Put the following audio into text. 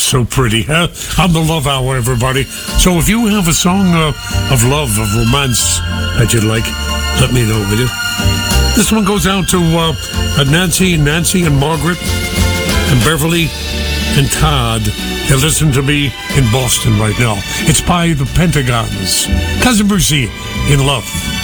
so pretty, huh? On the Love Hour, everybody. So if you have a song of love, of romance that you'd like, let me know, will you? This one goes out to Nancy and Margaret and Beverly and Todd. They listen to me in Boston right now. It's by the Pentagons. Cousin Brucey in Love.